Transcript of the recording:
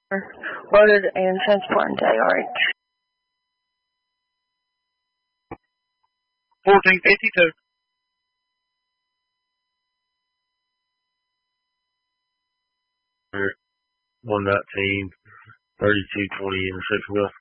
loaded and transporting to ARH. 1452. Here, 119, 3220 intersection west.